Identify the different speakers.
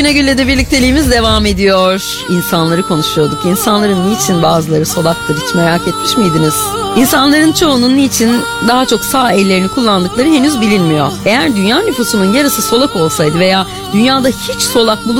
Speaker 1: Emine Gül'le de birlikteliğimiz devam ediyor. İnsanları konuşuyorduk. İnsanların niçin bazıları solaktır hiç merak etmiş miydiniz? İnsanların çoğunun niçin daha çok sağ ellerini kullandıkları henüz bilinmiyor. Eğer dünya nüfusunun yarısı solak olsaydı veya dünyada hiç solak